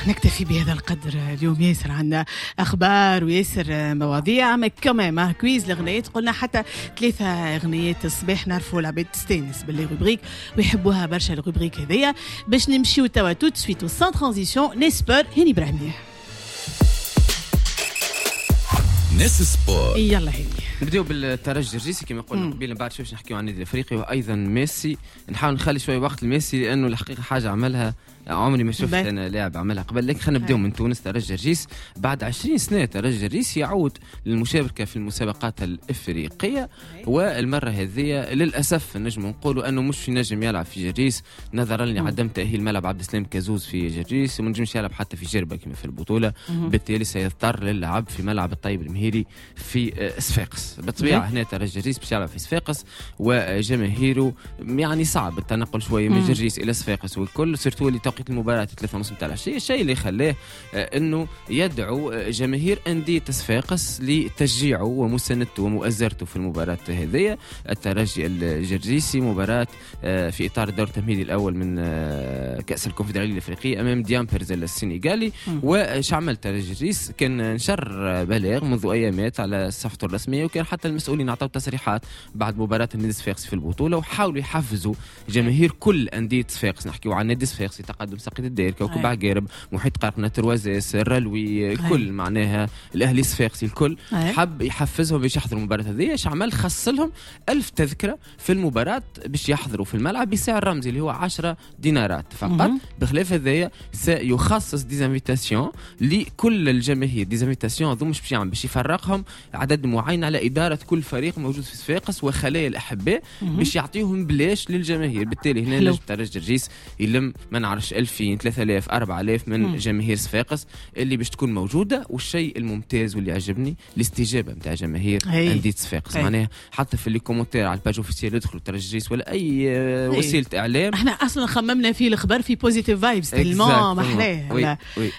نكتفي بهذا القدر اليوم. ياسر عندنا اخبار وياسر مواضيع، اما كمان كويز الاغنيات. قلنا حتى 3 اغنيات الصباح نعرفوا العباد تستانس باللي روبريك ويحبوها برشا الروبريك هذيا. باش نمشيو توا توت سويت سان ترانزيسيون نسبر هاني ابراهيم. ناس سبور. يلا هاني نبداو بالترجي الرئيسي كما قلنا قبيله، بعد شويه نحكيو عن النادي الافريقي وايضا ميسي. نحاول نخلي شويه وقت لميسي لانه الحقيقه حاجه عملها عمري ما شفت انا لاعب عملها قبل. لكن خلينا نبداو من تونس. ترجي الرئيس بعد 20 سنه ترجي الرئيس يعود للمشاركه في المسابقات الافريقيه، والمره هذه للاسف نجم نقولوا انه مش نجم يلعب في جريس نظرا لعدم تاهيل ملعب عبد السلام كازوز في جريس، وما نجمش يلعب حتى في جربه كما في البطوله. بالتالي سيضطر للعب في ملعب الطيب المهيري في صفاقس. بالطبيعه هنا ترجي الرئيس باش يلعب في صفاقس وجماهيره يعني صعب التنقل شويه من جريس الى صفاقس والكل، سيرتو اللي توقيت المباراة 3:30 متاع العشية. الشيء اللي خلاه انه يدعو جماهير أندية صفاقس لتشجيعه ومساندته ومؤازرته في المباراة هذه. الترجي الجرجيسي مباراة في إطار الدور التمهيدي الأول من كأس الكونفدرالية الأفريقية أمام ديامبرز السنغالي. وش عمل الترجي الجرجيس؟ كان نشر بلاغ منذ أيامات على صفحته الرسمية، وكان حتى المسؤولين أعطوا تصريحات بعد مباراة النادي صفاقس في البطولة، وحاولوا يحفزوا جماهير كل أندية صفاقس. نحكيو عن نادي صفاقس تقدم سقيت الدير، كوكب عقارب، محيط قرقنة، تروازيس، الرلوي، كل معناها الاهلي صفاقسي الكل حب يحفزهم باش يحضروا المباراه هذه. ايش عمل؟ خص لهم 1000 تذكره في المباراه باش يحضروا في الملعب بسعر رمزي اللي هو 10 دينارات فقط. بخلاف هذايا سيخصص ديزانفيتاسيون لكل الجماهير. ديزانفيتاسيون هذو مش باش يعمل باش يفرقهم عدد معين على اداره كل فريق موجود في صفاقس وخلايا الاحباء باش يعطيهم بلاش للجماهير. بالتالي هنا نجم ترجي الرئيس يلم ما نعرفش 2000 3000 4000 من جماهير صفاقس اللي باش تكون موجوده. والشيء الممتاز واللي عجبني الاستجابه نتاع جماهير انديه صفاقس. معناها حتى في اللي كومنتير على الباج اوفيسيال يدخلوا ترجيس ولا اي وسيله اعلام، احنا اصلا خممنا فيه الخبر في بوزيتيف فايبس تلمون محلاه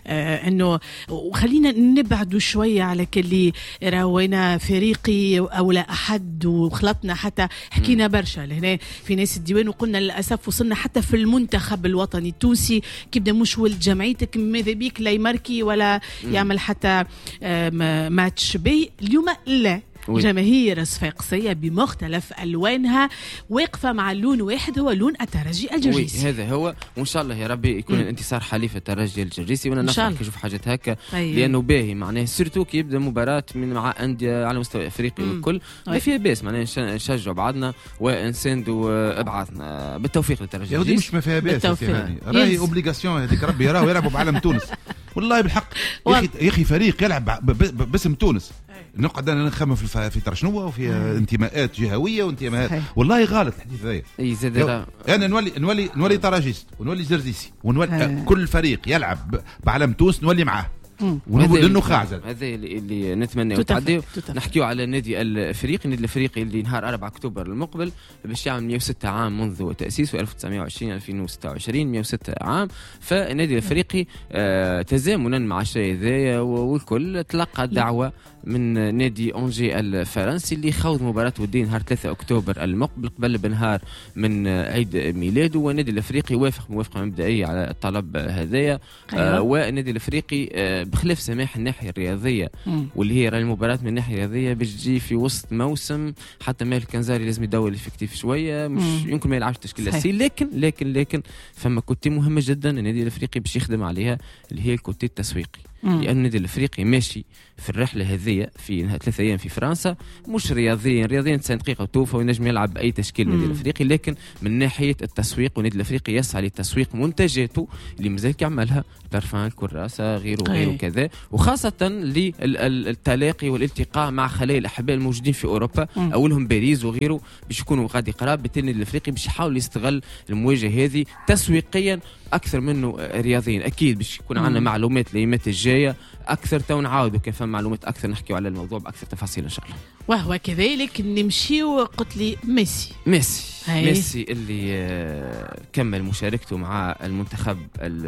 انه وخلينا نبعدوا شويه على كلي راوينا فريقي او لا احد وخلطنا حتى حكينا برشا لهنا في ناس الديوان وقلنا للاسف وصلنا حتى في المنتخب الوطني التونسي كيبدا مش ولد جمعيتك ماذا بيك لا يماركي ولا يعمل حتى ماتش بي. اليوم لا جماهير صفاقسية بمختلف ألوانها واقفة مع اللون واحد هو لون الترجي الجرجيسي. هذا هو، وإن شاء الله يا ربي يكون الانتصار حليف الترجي الجرجيسي. وأنا نفرح نشوف حاجات هكا لأنه باهي معناه سيرتو كي يبدأ مباراة مع أندية على مستوى أفريقي والكل ما فيها باس معناه نشجعوا بعضنا ونساندوا أبعادنا. بالتوفيق للترجي الجرجيسي. مش ما فيها باس راهي أوبليغاسيون هذيك ربي يراهو يلعبوا بعلم تونس والله بالحق يا أخي فريق يلعب باسم تونس. نقعد انا نخمم في ترشنوه وفي انتماءات جهويه وانتماءات والله غلط الحديث هذا. اي زاد انا نولي تراجيست ونولي جرزيسي ونولي كل فريق يلعب بعلم تونس نولي معاه للنخاع. هذا اللي نتمنى وتعدي. نحكيو على النادي الافريقي. النادي الافريقي اللي نهار 4 اكتوبر المقبل باش يعمل 106 عام منذ تاسيسه 1920 2026 106 عام. فالنادي الافريقي تزامنا مع الشيء هذايا والكل تلقى دعوه من نادي أونجي الفرنسي اللي خوض مباراة ودية نهار 3 أكتوبر المقبل قبل بنهار من عيد ميلاده. والنادي الأفريقي وافق موافقة مبدئية على الطلب هذايا. والنادي الأفريقي بخلاف سماح الناحية الرياضية واللي هي المباراة من الناحية الرياضية بتجي في وسط موسم حتى مالك كنزاري لازم يدور الافكتيف شوية مش يمكن ما يلعبش تشكيل أساسي. لكن فما كوتي مهمة جدا النادي الأفريقي باش يخدم عليها اللي هي الكوتي التسويقي. لأن النادي الأفريقي ماشي في الرحلة هذه في 3 أيام في فرنسا مش رياضيا 90 دقيقة وتوفى وينجم يلعب بأي تشكيل النادي الأفريقي، لكن من ناحية التسويق والنادي الأفريقي يسعى لتسويق منتجاته اللي مازال يعملها طرفان الكراسة غيره كذا، وخاصة للتلاقي والالتقاء مع خلايا الأحباء الموجودين في أوروبا أولهم باريس وغيره باش يكونوا غادي قراب. بالتالي النادي الأفريقي باش يحاول يستغل المواجهة هذه تسويقيا أكثر منه رياضيا. أكيد باش يكون عندنا معلومات الأيامات الجاية أكثر تو نعاودوا كيف معلومات أكثر نحكيوا على الموضوع بأكثر تفاصيل إن شاء الله. وهو كذلك نمشيو قلت لي ميسي اللي كمل مشاركته مع المنتخب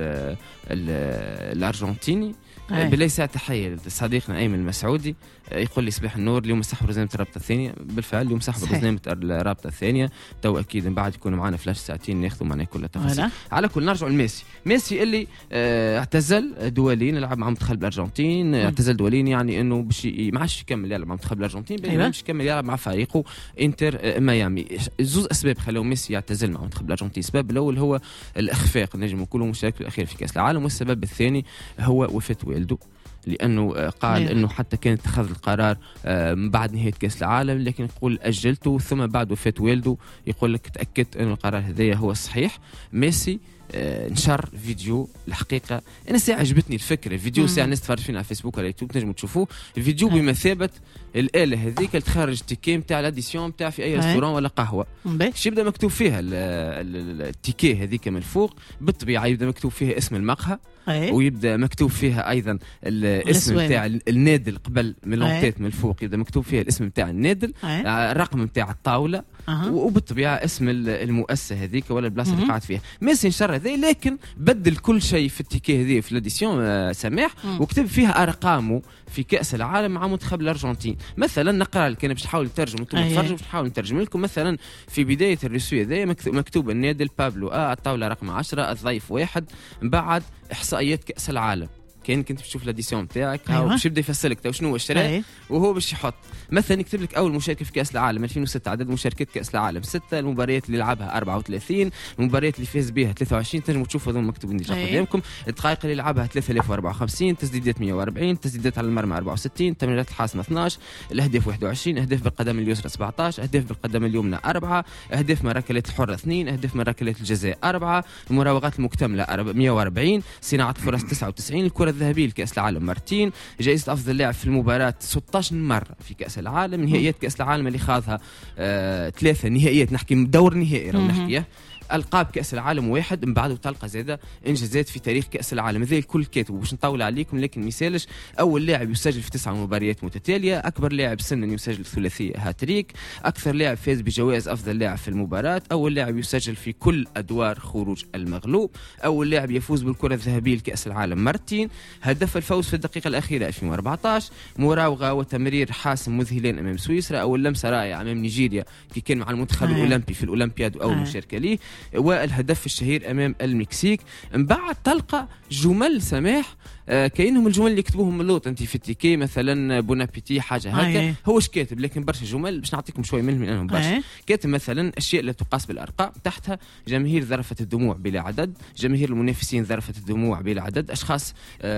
الأرجنتيني. بلاي ساعة تحية لصديقنا أيمن المسعودي، يقول لي صباح النور، اليوم سحب رزنامة الرابطة الثانية. بالفعل اليوم سحب رزنامة الرابطة الثانية، تو أكيد من بعد يكونوا معنا فلاش ساعتين ناخذوا معنا كل التفاصيل. على كل نرجع لميسي اللي اعتزل دوليا يلعب مع منتخب الأرجنتين. اعتزل دوليا يعني إنه باش ما عادش يكمل يلعب مع منتخب الأرجنتين، بل باش يكمل يلعب مع فريقه إنتر ميامي. زوز أسباب خلوا ميسي يعتزل مع منتخب الأرجنتين. السبب الأول هو الإخفاق، نجم كله مشاركة الأخير في كأس العالم، والسبب الثاني هو وفاة والده، لأنه قال أنه حتى كان اتخذ القرار بعد نهاية كأس العالم، لكن يقول أجلته، ثم بعد وفاة والده يقول لك تأكدت أن القرار هذا هو الصحيح. ميسي نشر فيديو، الحقيقة أنا ساعة عجبتني الفكرة، الفيديو ساعة الناس تفرج فينا على فيسبوك ولا يوتيوب تنجموا تشوفوه. الفيديو بمثابة الآلة هذيك اللي تخرج تيكي نتاع الاديسيون نتاع في أي ريستوران ولا قهوة، باش يبدأ مكتوب فيها التيكي هذيك من الفوق، بالطبيعة يبدأ مكتوب فيها اسم المقهى، ويبدا مكتوب فيها ايضا الاسم نتاع النادل قبل من لونتيت من الفوق، يبدا مكتوب فيها الاسم نتاع النادل، الرقم نتاع الطاوله، وبالطبيعه اسم المؤسسه هذيك ولا البلاصه اللي قاعد فيها. ميسي نشر هذا، لكن بدل كل شيء في التيكي هذه في الاديسيون سماح، وكتب فيها ارقامه في كاس العالم مع منتخب الارجنتين. مثلا نقرا لك انا باش نحاول نترجم، انتم تفرجوا باش نحاول نترجم لكم. مثلا في بدايه الرسوي هذا مكتوب النادل بابلو الطاوله رقم 10، الضيف 1، من بعد احصائيات كاس العالم. كنت تشوف الاديسيون تاعك باش يبدا يفسر لك شنو اشترى وهو باش يحط. مثلا يكتب لك اول مشاركه في كاس العالم 2006، عدد مشاركات كاس العالم 6، المباريات اللي لعبها 34، المباريات اللي فاز بها 23، تنجموا تشوفوا هذول مكتوبين ديجا قدامكم. الدقائق اللي لعبها 3054، تسديدات 140، تسديدات على المرمى 64، تمريرات الحاسمه 12، الاهداف 21، اهداف بالقدم اليسرى 17، اهداف بالقدم اليمنى 4، اهداف من ركلات الحره 2، اهداف من ركلات الجزاء 4، المراوغات المكتمله 140، صناعه فرص 99، الكره الذهبيه لكأس العالم مرتين، جائزة أفضل لاعب في المباراة 16 مرة في كأس العالم، نهائيات كأس العالم اللي خاضها 3 نهائيات، نحكي دور نهائي راهو نحكيه، ألقاب كأس العالم 1، من بعده تلقى زادة إنجازات في تاريخ كأس العالم. هذا الكل كاتب باش نطول عليكم، لكن مثالش أول لاعب يسجل في 9 مباريات متتالية، أكبر لاعب سنا يسجل ثلاثية هاتريك، أكثر لاعب فاز بجوائز أفضل لاعب في المباراة، أول لاعب يسجل في كل أدوار خروج المغلوب، أول لاعب يفوز بالكرة الذهبية لكأس العالم مرتين، هدف الفوز في الدقيقة الأخيرة 2014، مراوغة وتمرير حاسم مذهلين أمام سويسرا، أول لمسة رائعة أمام نيجيريا كي كان مع المنتخب الأولمبي في الأولمبياد وأول مشاركة ليه، والهدف الشهير أمام المكسيك. من بعد تلقى جمل سماح كاينهم الجمل اللي يكتبوهم من لوط انت في التيكي، مثلا بونابيتي حاجه هكا، هوش كاتب لكن برشا جمل باش نعطيكم شويه منهم برشا. كاتب مثلا اشياء لا تقاس بالارقام، تحتها جماهير ذرفت الدموع بلا عدد، جماهير المنافسين ذرفت الدموع بلا عدد، اشخاص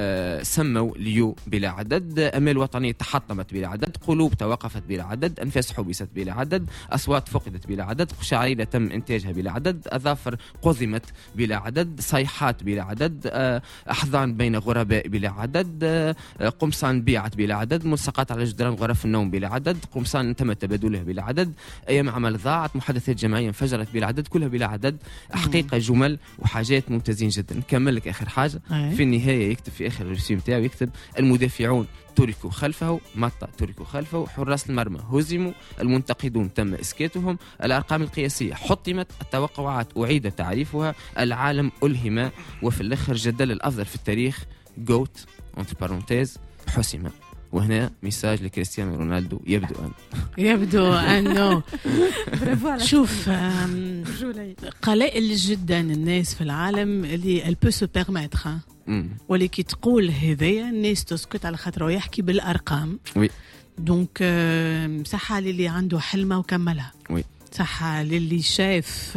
سموا ليو بلا عدد، امال وطنيه تحطمت بلا عدد، قلوب توقفت بلا عدد، انفاس حبست بلا عدد، اصوات فقدت بلا عدد، قشعريره تم انتاجها بلا عدد، اظافر قضمت بلا عدد، صيحات بلا عدد، احضان بين غرباء بلا عدد، قمصان بيعت بلا عدد، ملصقات على جدران غرف النوم بلا عدد، قمصان تم تبادلها بلا عدد، ايام عمل ضاعت، محادثات جماعيه انفجرت بلا عدد، كلها بلا عدد. حقيقه جمل وحاجات ممتازين جدا. نكمل لك اخر حاجه في النهايه، يكتب في اخر الرسوم نتاعو، يكتب المدافعون تركوا خلفه، مطا تركوا خلفه، حراس المرمى هزموا، المنتقدون تم اسكاتهم، الارقام القياسيه حطمت، التوقعات اعيد تعريفها، العالم الهم، وفي الاخر جدل الافضل في التاريخ جوت انتر بارونتيز حسم. وهنا ميساج لكريستيانو رونالدو، يبدو أنه شوف قلائل جدا الناس في العالم اللي البو سو بيرميتر، واللي كي تقول هذايا الناس تسكت على خاطر يحكي بالأرقام. دونك صحة للي عنده حلمه وكملها، صحة للي شاف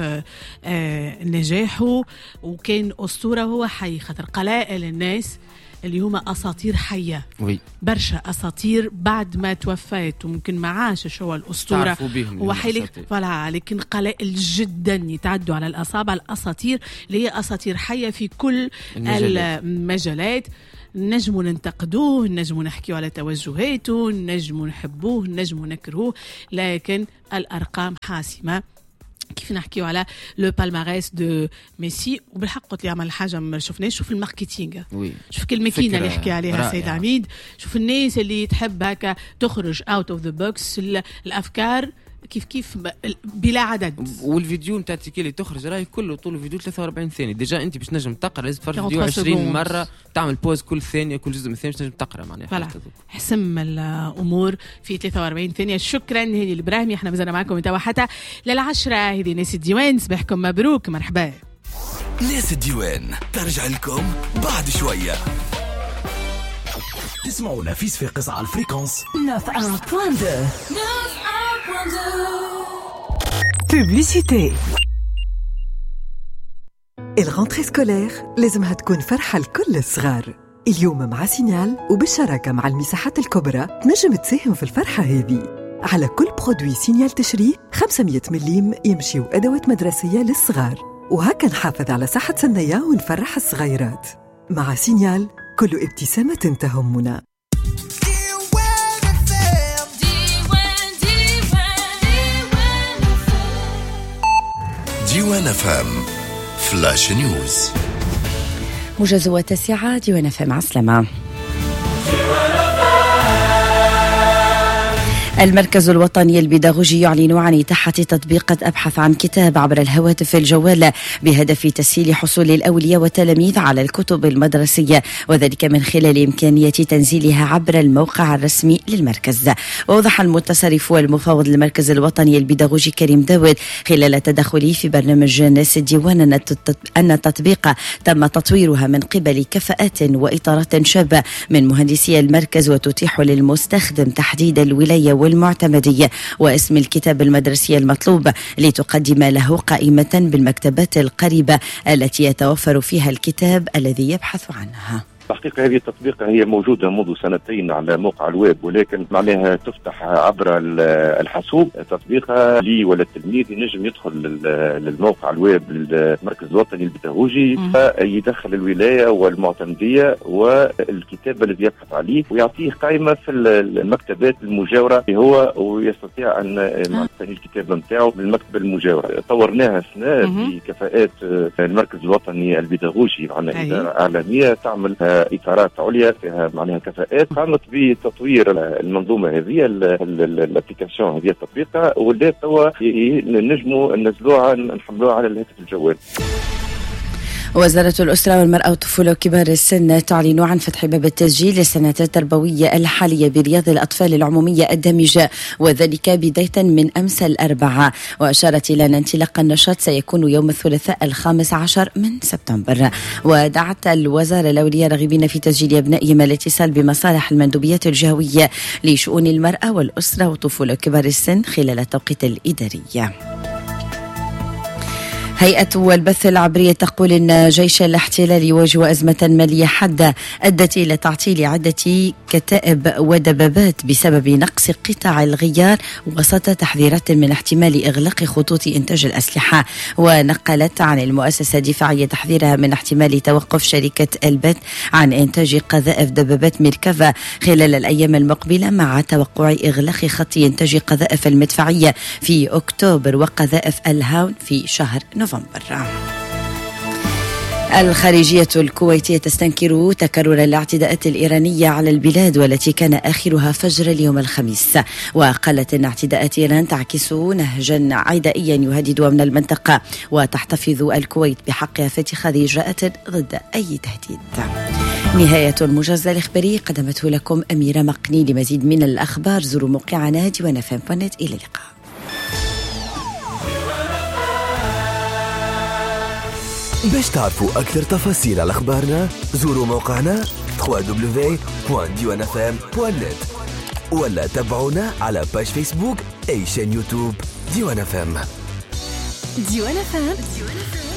نجاحه وكان أسطورة هو حي، خاطر قلائل الناس اللي هما أساطير حية. برشا أساطير بعد ما توفيت وممكن ما عاش شو الأسطورة هو حي، لكن قلائل جدا يتعدوا على الأصابع الأساطير اللي هي أساطير حية في كل المجالات. نجموا ننتقدوه، نجموا نحكيوا على توجهاته، نجموا نحبوه، نجموا نكرهوه، لكن الأرقام حاسمة. كيف نحكيو على لو بالماريس دو ميسي، وبالحق قلت لي عمل حاجه ما شفناش. شوف الماركتينغ، شوف الماكينه اللي يحكي عليها سيد عميد، شوف الناس اللي تحب هكا تخرج اوت اوف ذا بوكس، الافكار كيف بلا عدد. والفيديو نتاع تيكي اللي تخرج راهي كله طول الفيديو 43 ثانيه. ديجا انت باش نجم تقرا لازم تفرج فيديو 20 مره، تعمل بوز كل ثانيه، كل جزء من الثانيه باش نجم تقرا معناها. حسم الامور في 43 ثانيه. شكرا هذه الابراهيمي، احنا مازلنا معكم توا حتى لل10. هذه ناس الديوان، صباحكم مبروك، مرحبا. ناس الديوان ترجع لكم بعد شويه. تسمعونا في صفاقس على الفريكونس 91.2. Publicité. الغونتري سكولير لازمها تكون فرحة لكل الصغار. اليوم مع سينيال وبالشراكة مع المساحات الكبرى تنجم تساهم في الفرحة هذه. على كل برودوي سينيال تشري 500 مليم يمشيو أدوات مدرسية للصغار، وهكا نحافظ على صحة سنية ونفرح الصغيرات. مع سينيال كل ابتسامة تهمنا. ديوان فام فلاش نيوز. موجز 9 ديوان فام. عسلامة. المركز الوطني البيداغوجي يعلن عن إتاحة تطبيق أبحث عن كتاب عبر الهواتف الجوال بهدف تسهيل حصول الأولياء والتلاميذ على الكتب المدرسية، وذلك من خلال إمكانية تنزيلها عبر الموقع الرسمي للمركز. ووضح المتصرف والمفوض للمركز الوطني البيداغوجي كريم داود خلال تدخله في برنامج ناس الديوان أن التطبيق تم تطويرها من قبل كفاءات وإطارات شابة من مهندسي المركز، وتتيح للمستخدم تحديد الولاية والمعتمدية واسم الكتاب المدرسي المطلوب لتقدم له قائمة بالمكتبات القريبة التي يتوفر فيها الكتاب الذي يبحث عنها. تحقيق هذه التطبيق هي موجودة منذ سنتين على موقع الويب، ولكن معناها تفتح عبر الحاسوب. تطبيقها لي ولا التلميذ ينجم يدخل للموقع الويب للمركز الوطني البيداغوجي، يدخل الولاية والمعتمدية والكتاب الذي يبحث عليه، ويعطيه قائمة في المكتبات المجاورة هو، ويستطيع أن يعطي الكتاب نتاعو بالمكتبة المجاورة. طورناها سنة بكفاءات المركز الوطني البيداغوجي، معنا إدارة إعلامية تعمل إطارات عليا فيها معناها كفاءات، قامت بتطوير المنظومة هذه الابليكاسيون هذه التطبيق، واللي توا نجموا ننزلوها نحملوها على الهاتف الجوال. وزارة الأسرة والمرأة والطفولة وكبار السن تعلن عن فتح باب التسجيل للسنة التربوية الحالية برياض الأطفال العمومية الدامجة، وذلك بداية من أمس الأربعاء. وأشارت إلى أن انطلاق النشاط سيكون يوم الثلاثاء 15 من سبتمبر. ودعت الوزارة الأولياء الراغبين في تسجيل أبنائهم الاتصال بمصالح المندوبيات الجهوية لشؤون المرأة والأسرة والطفولة وكبار السن خلال التوقيت الإداري. هيئة البث العبرية تقول إن جيش الاحتلال يواجه أزمة مالية حادة أدت إلى تعطيل عدة كتائب ودبابات بسبب نقص قطع الغيار، وسط تحذيرات من احتمال إغلاق خطوط إنتاج الأسلحة. ونقلت عن المؤسسة الدفاعية تحذيرها من احتمال توقف شركة البث عن إنتاج قذائف دبابات ميركافا خلال الأيام المقبلة، مع توقع إغلاق خط إنتاج قذائف المدفعية في أكتوبر وقذائف الهاون في شهر نوفمبر. الخارجية الكويتية تستنكر تكرر الاعتداءات الإيرانية على البلاد، والتي كان آخرها فجر اليوم الخميس. وقالت أن اعتداءات إيران تعكس نهجا عدائيا يهدد أمن المنطقة، وتحتفظ الكويت بحقها في اتخاذ إجراءات ضد أي تهديد. نهاية الموجز الإخباري قدمته لكم أميرة مقني. لمزيد من الأخبار زوروا موقعنا diwanfm.net. إلى اللقاء. باش تعرفوا أكثر تفاصيل على أخبارنا زوروا موقعنا www.diwanfm.net، ولا تابعونا على باج فيسبوك أي شان يوتيوب ديوان فام.